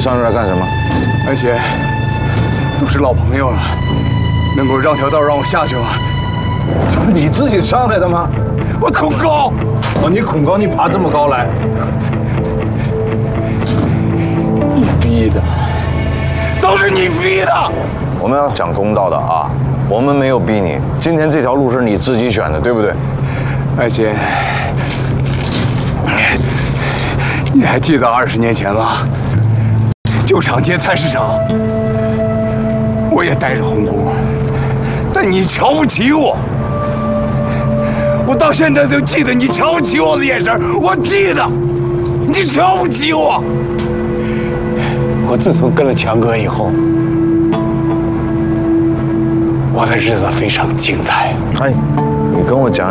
上这来干什么？ 而且都是老朋友了，能够让条道让我下去吗？ 怎么你自己上来的吗？ 我恐高。 哦，你恐高，你爬这么高来？ 你逼的，都是你逼的。 我们要讲公道的啊，我们没有逼你。今天这条路是你自己选的，对不对？ 艾姐，你还记得20年前吗？旧场街菜市场，我也带着红姑，但你瞧不起我。我到现在都记得你瞧不起我的眼神，我记得，你瞧不起我。我自从跟了强哥以后，我的日子非常精彩。 哎，你跟我讲。